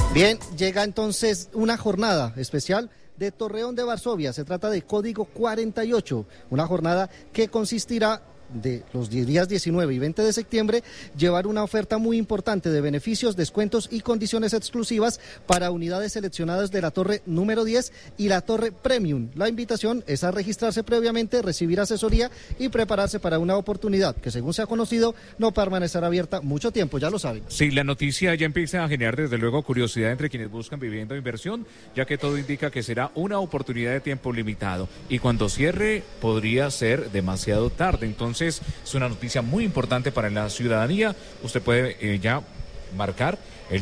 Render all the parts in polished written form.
Bien, llega entonces una jornada especial de Torreón de Varsovia. Se trata de Código 48, una jornada que consistirá de los días 19 y 20 de septiembre, llevar una oferta muy importante de beneficios, descuentos y condiciones exclusivas para unidades seleccionadas de la torre número 10 y la torre Premium. La invitación es a registrarse previamente, recibir asesoría y prepararse para una oportunidad que, según se ha conocido, no permanecerá abierta mucho tiempo, ya lo saben. Sí, la noticia ya empieza a generar desde luego curiosidad entre quienes buscan vivienda o inversión, ya que todo indica que será una oportunidad de tiempo limitado y cuando cierre podría ser demasiado tarde. Entonces es una noticia muy importante para la ciudadanía. Usted puede ya marcar el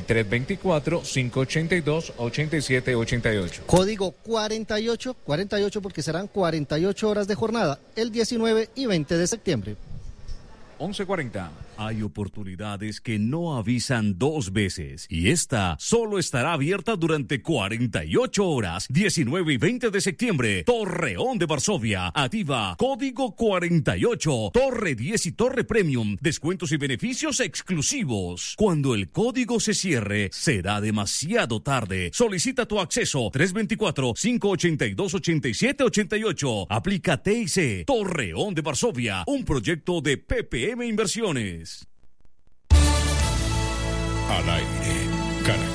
324-582-8788. Código 48 porque serán 48 horas de jornada, el 19 y 20 de septiembre. 11:40. Hay oportunidades que no avisan dos veces y esta solo estará abierta durante 48 horas, 19 y 20 de septiembre. Torreón de Varsovia, activa Código 48, Torre 10 y Torre Premium, descuentos y beneficios exclusivos. Cuando el código se cierre, será demasiado tarde. Solicita tu acceso 324-582-8788. Aplica TIC. Torreón de Varsovia, un proyecto de PPM Inversiones. Al aire, Caracol.